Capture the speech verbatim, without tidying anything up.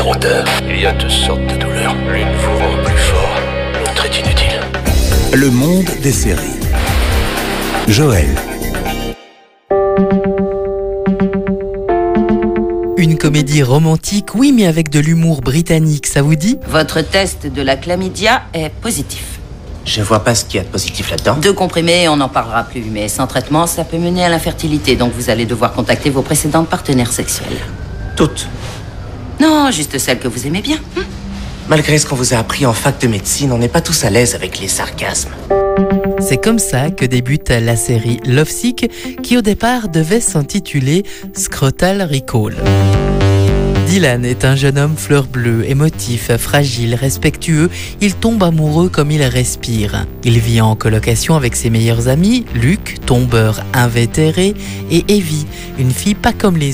Rondeur. Il y a deux sortes de douleurs. L'une vous rend plus fort, l'autre est inutile. Le monde des séries. Joël. Une comédie romantique, oui, mais avec de l'humour britannique, ça vous dit? Votre test de la chlamydia est positif. Je vois pas ce qu'il y a de positif là-dedans. Deux comprimés, on n'en parlera plus, mais sans traitement, ça peut mener à l'infertilité, donc vous allez devoir contacter vos précédentes partenaires sexuels. Toutes. Non, juste celles que vous aimez bien. Hum Malgré ce qu'on vous a appris en fac de médecine, on n'est pas tous à l'aise avec les sarcasmes. C'est comme ça que débute la série Lovesick, qui au départ devait s'intituler Scrotal Recall. Dylan est un jeune homme fleur bleue, émotif, fragile, respectueux. Il tombe amoureux comme il respire. Il vit en colocation avec ses meilleurs amis, Luke, tombeur invétéré, et Evie, une fille pas comme les